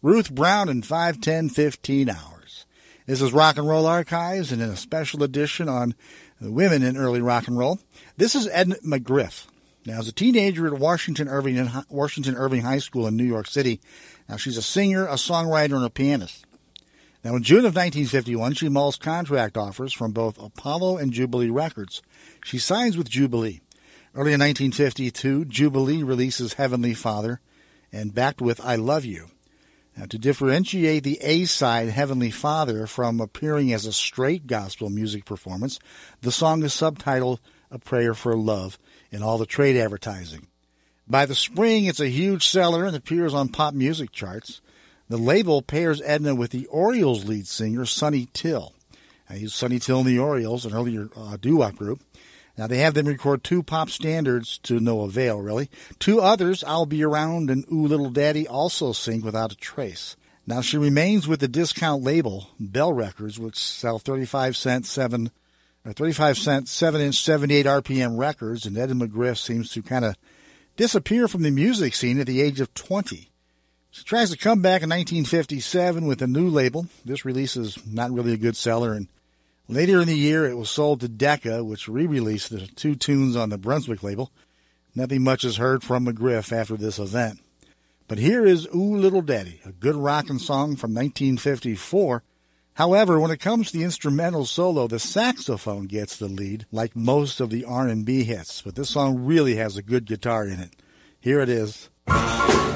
Ruth Brown and 5-10-15 hours. This is Rock and Roll Archives, and in a special edition on women in early rock and roll, this is Edna McGriff. Now, as a teenager at Washington Irving High School in New York City, now she's a singer, a songwriter, and a pianist. Now, in June of 1951, she mulls contract offers from both Apollo and Jubilee Records. She signs with Jubilee. Early in 1952, Jubilee releases Heavenly Father, and backed with I Love You. Now, to differentiate the A-side, Heavenly Father, from appearing as a straight gospel music performance, the song is subtitled A Prayer for Love in all the trade advertising. By the spring, it's a huge seller and appears on pop music charts. The label pairs Edna with the Orioles lead singer, Sonny Till. Now, he's Sonny Till and the Orioles, an earlier doo-wop group. Now, they have them record two pop standards to no avail, really. Two others, I'll Be Around and Ooh Little Daddy, also sync without a trace. Now, she remains with the discount label, Bell Records, which sell 35-cent 7-inch 78 RPM records, and Edna McGriff seems to kind of disappear from the music scene at the age of 20. She tries to come back in 1957 with a new label. This release is not really a good seller, and later in the year, it was sold to Decca, which re-released the two tunes on the Brunswick label. Nothing much is heard from McGriff after this event. But here is Ooh Little Daddy, a good rockin' song from 1954. However, when it comes to the instrumental solo, the saxophone gets the lead, like most of the R&B hits. But this song really has a good guitar in it. Here it is.